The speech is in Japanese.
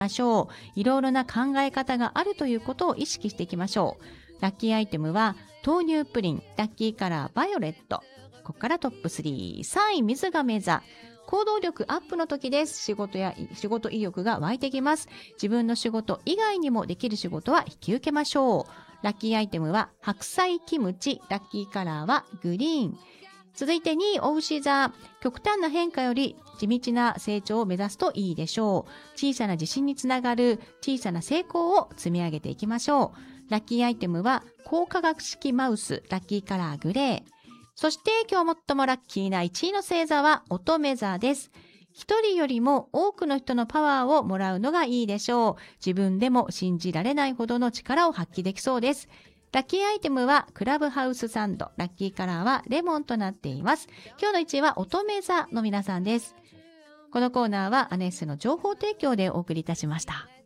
ましょう。いろいろな考え方があるということを意識していきましょう。ラッキーアイテムは豆乳プリン、ラッキーカラーバイオレット。ここからトップ3。3位、水亀座。行動力アップの時です。仕事意欲が湧いてきます。自分の仕事以外にもできる仕事は引き受けましょう。ラッキーアイテムは白菜キムチ。ラッキーカラーはグリーン。続いて2位、牡牛座。極端な変化より地道な成長を目指すといいでしょう。小さな自信につながる小さな成功を積み上げていきましょう。ラッキーアイテムは高化学式マウス。ラッキーカラーグレー。そして今日最もラッキーな1位の星座は乙女座です。一人よりも多くの人のパワーをもらうのがいいでしょう。自分でも信じられないほどの力を発揮できそうです。ラッキーアイテムはクラブハウスサンド。ラッキーカラーはレモンとなっています。今日の1位は乙女座の皆さんです。このコーナーはアネッセの情報提供でお送りいたしました。